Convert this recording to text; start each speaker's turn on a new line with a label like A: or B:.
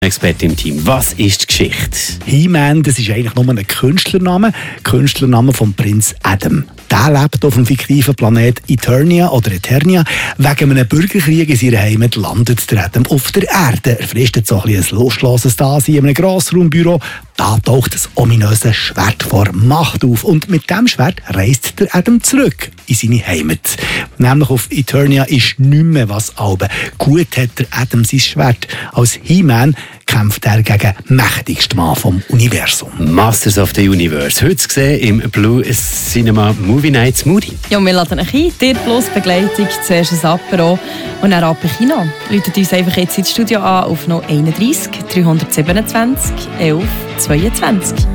A: Experte im Team. Was ist die Geschichte?
B: He-Man, das ist eigentlich nur ein Künstlername vom Prinz Adam. Der lebt auf dem fiktiven Planet Eternia. Wegen einem Bürgerkrieg in seiner Heimat landet der Adam auf der Erde. Er fristet so ein lustloses Dasein in einem Grossraumbüro. Da taucht das ominöse Schwert vor Macht auf. Und mit dem Schwert reist der Adam zurück in seine Heimat. Nämlich auf Eternia ist nicht mehr was Albe. Gut hat der Adam sein Schwert. Als He-Man kämpft er gegen den mächtigsten Mann vom Universum.
A: Masters of the Universe. Heute gesehen im Blue Cinema Movie Nights Moody.
C: Ja, wir laden euch ein. Dir plus Begleitung, zuerst ein Apero und dann ab im Kino. Läutet uns einfach jetzt ins Studio an auf 31 327 11 22.